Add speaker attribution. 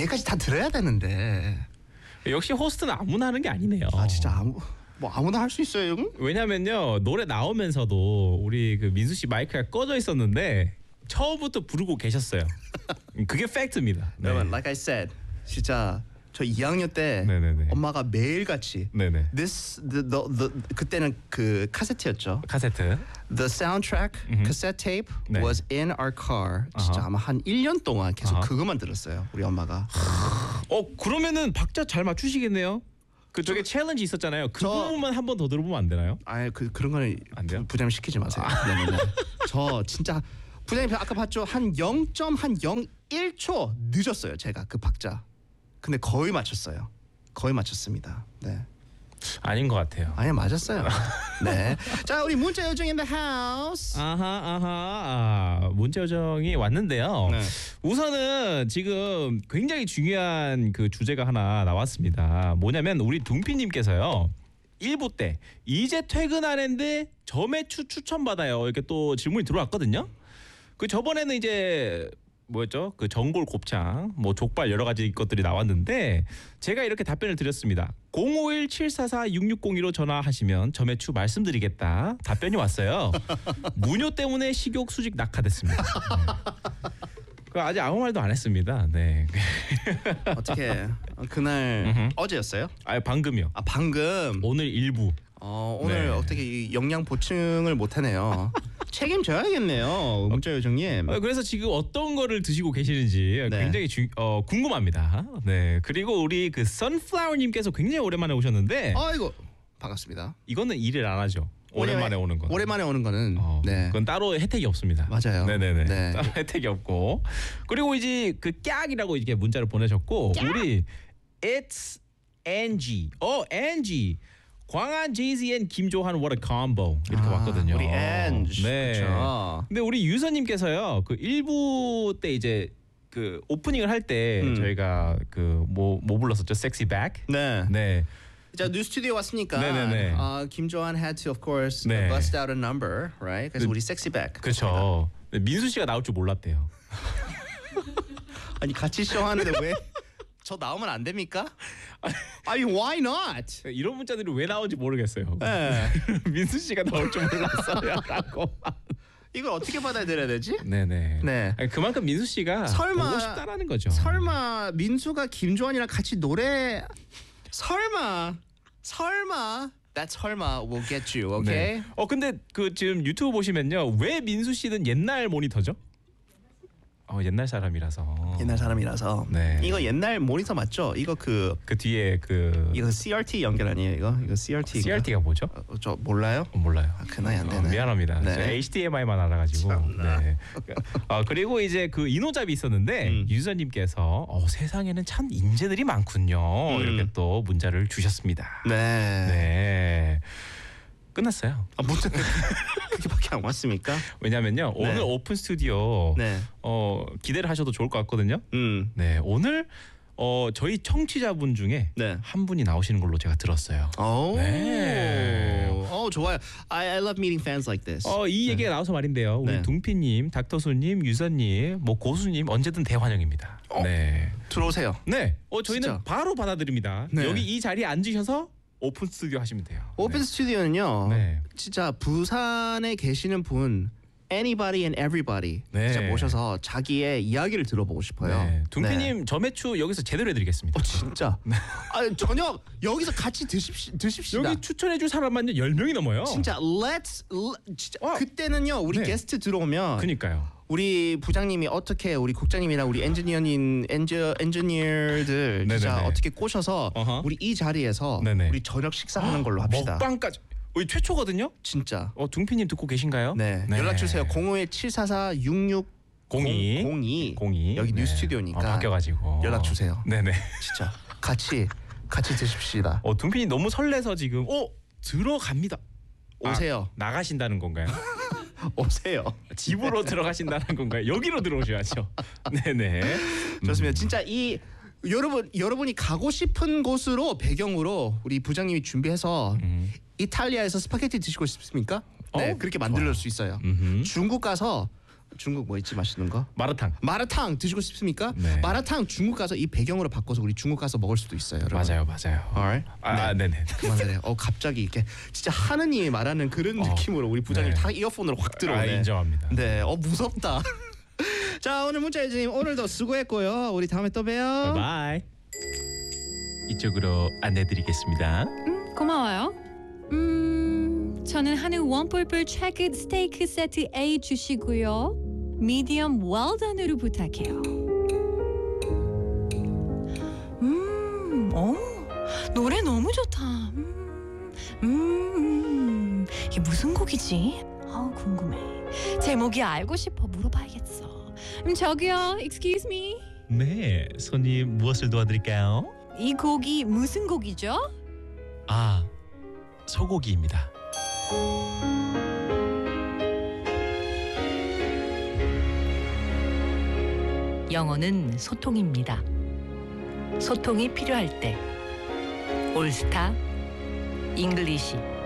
Speaker 1: 얘까지 다 들어야 되는데.
Speaker 2: 역시 호스트는 아무나 하는 게 아니네요.
Speaker 1: 아 진짜 아무나 할 수 있어요.
Speaker 2: 왜냐면요 노래 나오면서도 우리 그 민수 씨 마이크가 꺼져 있었는데 처음부터 부르고 계셨어요. 그게 팩트입니다. 네.
Speaker 1: 여러분, like I said, 진짜 저 2학년 때
Speaker 2: 네네네.
Speaker 1: 엄마가 매일같이
Speaker 2: 네네.
Speaker 1: 그때는 그 카세트였죠.
Speaker 2: 카세트.
Speaker 1: The soundtrack cassette tape
Speaker 2: 네.
Speaker 1: was in our car. 진짜 아마 한 1년 동안 계속 그것만 들었어요. 우리 엄마가.
Speaker 2: 그러면은 박자 잘 맞추시겠네요. 그쪽에 챌린지 있었잖아요. 그 부분만 한 번 더 들어보면 안 되나요?
Speaker 1: 아예 그런 거는
Speaker 2: 안 돼요?
Speaker 1: 부장님 시키지 마세요. 네네네. 저 진짜 부장님 아까 봤죠? 한 0.01초 늦었어요. 제가 그 박자. 근데 거의 맞췄어요. 거의 맞췄습니다. 네.
Speaker 2: 아닌 것 같아요.
Speaker 1: 아니 맞았어요. 네. 자 우리 문자 요정 in the house.
Speaker 2: 문자 요정이 왔는데요.
Speaker 1: 네.
Speaker 2: 우선은 지금 굉장히 중요한 그 주제가 하나 나왔습니다. 뭐냐면 우리 둥피님께서요. 1부 때 이제 퇴근하는데 점액추 추천 받아요. 이렇게 또 질문이 들어왔거든요. 그 저번에는 이제 뭐였죠? 그 전골 곱창, 뭐 족발 여러 가지 것들이 나왔는데 제가 이렇게 답변을 드렸습니다. 051-744-6602로 전화하시면 점액추 말씀드리겠다. 답변이 왔어요. 무뇨 때문에 식욕 수직 낙하됐습니다. 네. 아직 아무 말도 안 했습니다. 네.
Speaker 1: 어떻게 그날 어제였어요?
Speaker 2: 방금이요.
Speaker 1: 방금.
Speaker 2: 오늘 일부.
Speaker 1: 오늘
Speaker 2: 네.
Speaker 1: 어떻게 이 영양 보충을 못 하네요. 책임져야겠네요, 문자 요정님.
Speaker 2: 그래서 지금 어떤 거를 드시고 계시는지
Speaker 1: 네.
Speaker 2: 굉장히 궁금합니다. 네. 그리고 우리 그 선플라워님께서 굉장히 오랜만에 오셨는데,
Speaker 1: 아이고 반갑습니다.
Speaker 2: 이거는 일을 안 하죠. 오랜만에 오는 건.
Speaker 1: 오랜만에 오는 거는 네.
Speaker 2: 그건 따로 혜택이 없습니다.
Speaker 1: 맞아요.
Speaker 2: 네네네.
Speaker 1: 네.
Speaker 2: 따로 혜택이 없고. 그리고 이제 그 깍이라고 이렇게 문자를 보내셨고, 우리 It's Angie. Angie. 광한 제이지 앤 김조한 what a combo 이렇게 왔거든요.
Speaker 1: 우리 Ange.
Speaker 2: 네.
Speaker 1: 그렇죠.
Speaker 2: 근데 우리 유서님께서요 그 1부 때 이제 그 오프닝을 할 때 저희가 그 뭐 불렀었죠? Sexy Back.
Speaker 1: 네.
Speaker 2: 네.
Speaker 1: 자, 뉴 스튜디오 왔으니까
Speaker 2: 네네네.
Speaker 1: 김조한 had to of course
Speaker 2: 네.
Speaker 1: bust out a number, right? 그래서 우리 Sexy Back.
Speaker 2: 그렇죠. 민수 씨가 나올 줄 몰랐대요.
Speaker 1: 아니 같이 쇼하는데 왜 저 나오면 안 됩니까? 아니 why not?
Speaker 2: 이런 문자들이 왜 나오는지 모르겠어요.
Speaker 1: 네.
Speaker 2: 민수 씨가 나올 줄 몰랐어요.라고.
Speaker 1: 이걸 어떻게 받아들여야 되지?
Speaker 2: 네네.
Speaker 1: 네.
Speaker 2: 아니, 그만큼 민수 씨가
Speaker 1: 설마-
Speaker 2: 보고 싶다라는 거죠.
Speaker 1: 설마 민수가 김조한이랑 같이 노래 설마 that 설마 will get you, okay?
Speaker 2: 네. 근데 그 지금 유튜브 보시면요 왜 민수 씨는 옛날 모니터죠? 옛날 사람이라서.
Speaker 1: 옛날 사람이라서.
Speaker 2: 네.
Speaker 1: 이거 옛날 모니터 맞죠? 이거
Speaker 2: 그 뒤에
Speaker 1: 이거 CRT 연결 아니에요? 이거 CRT.
Speaker 2: CRT가 뭐죠?
Speaker 1: 저 몰라요?
Speaker 2: 몰라요.
Speaker 1: 그 나이 안 되네.
Speaker 2: 미안합니다.
Speaker 1: 네.
Speaker 2: 저 HDMI만 알아가지고.
Speaker 1: 참나.
Speaker 2: 네. 그리고 이제 그 인호잡이 있었는데 유저님께서 세상에는 참 인재들이 많군요. 이렇게 또 문자를 주셨습니다.
Speaker 1: 네.
Speaker 2: 네. 끝났어요.
Speaker 1: 문자 그렇게밖에 안 왔습니까?
Speaker 2: 왜냐면요 오늘 오픈 스튜디오
Speaker 1: 네.
Speaker 2: 기대를 하셔도 좋을 것 같거든요.
Speaker 1: 네.
Speaker 2: 오늘 저희 청취자분 중에
Speaker 1: 네.
Speaker 2: 한 분이 나오시는 걸로 제가 들었어요.
Speaker 1: 오.
Speaker 2: 네.
Speaker 1: 좋아요. I love meeting fans like this.
Speaker 2: 이 얘기가 나와서 말인데요. 우리
Speaker 1: 네.
Speaker 2: 둥피님, 닥터수님, 유선님, 뭐 고수님 언제든 대환영입니다. 네.
Speaker 1: 들어오세요.
Speaker 2: 네. 저희는
Speaker 1: 진짜.
Speaker 2: 바로 받아드립니다.
Speaker 1: 네.
Speaker 2: 여기 이 자리에 앉으셔서 오픈 스튜디오 하시면 돼요.
Speaker 1: 오픈 스튜디오는요.
Speaker 2: 네.
Speaker 1: 진짜 부산에 계시는 분 anybody and everybody
Speaker 2: 네.
Speaker 1: 진짜 모셔서 자기의 이야기를 들어보고 싶어요.
Speaker 2: 네. 둥피님 점액추 여기서 제대로 해드리겠습니다.
Speaker 1: 진짜. 저녁 여기서 같이 드십시다.
Speaker 2: 여기 추천해줄 사람만요 10명이 넘어요.
Speaker 1: 진짜 진짜
Speaker 2: 와.
Speaker 1: 그때는요 우리
Speaker 2: 네.
Speaker 1: 게스트 들어오면
Speaker 2: 그니까요.
Speaker 1: 우리 부장님이 어떻게 우리 국장님이랑 우리 엔지니어들 진짜
Speaker 2: 네네네.
Speaker 1: 어떻게 꼬셔서
Speaker 2: 어허.
Speaker 1: 우리 이 자리에서
Speaker 2: 네네.
Speaker 1: 우리 저녁 식사하는 걸로 합시다.
Speaker 2: 먹방까지. 우리 최초거든요.
Speaker 1: 진짜.
Speaker 2: 둥피님 듣고 계신가요?
Speaker 1: 네. 연락 주세요. 051-744-6602
Speaker 2: 02
Speaker 1: 여기 뉴 스튜디오니까
Speaker 2: 바뀌어가지고
Speaker 1: 연락 주세요.
Speaker 2: 네네.
Speaker 1: 진짜 같이 드십시다.
Speaker 2: 둥피님 너무 설레서 지금 들어갑니다.
Speaker 1: 오세요.
Speaker 2: 나가신다는 건가요?
Speaker 1: 오세요.
Speaker 2: 집으로 들어가신다는 건가요? 여기로 들어오셔야죠. 네네.
Speaker 1: 좋습니다. 진짜 이 여러분이 가고 싶은 곳으로 배경으로 우리 부장님이 준비해서 이탈리아에서 스파게티 드시고 싶습니까? 네, 그렇게 만들 수 있어요. 중국 가서 중국 뭐 있지 맛있는 거?
Speaker 2: 마라탕.
Speaker 1: 마라탕 드시고 싶습니까?
Speaker 2: 네.
Speaker 1: 마라탕 중국 가서 이 배경으로 바꿔서 우리 중국 가서 먹을 수도 있어요. 여러분.
Speaker 2: 맞아요.
Speaker 1: Alright?
Speaker 2: 네네.
Speaker 1: 그만하래. 갑자기 이렇게 진짜 하느님이 말하는 그런 느낌으로 우리 부장님
Speaker 2: 네.
Speaker 1: 다 이어폰으로 확 들어오네.
Speaker 2: 인정합니다.
Speaker 1: 네, 무섭다. 자, 오늘 문자일주님 오늘도 수고했고요. 우리 다음에 또 봬요.
Speaker 2: 바이. 이쪽으로 안내드리겠습니다.
Speaker 3: 고마워요. 저는 한우 원뿔뿔 트래크 스테이크 세트 A 주시고요. 미디엄 웰던으로 부탁해요. 노래 너무 좋다. 이게 무슨 곡이지? 궁금해. 제목이 알고 싶어 물어봐야겠어. 저기요, excuse me.
Speaker 2: 네, 손님 무엇을 도와드릴까요?
Speaker 3: 이 곡이 무슨 곡이죠?
Speaker 2: 아, 소고기입니다.
Speaker 4: 영어는 소통입니다. 소통이 필요할 때 올스타 잉글리시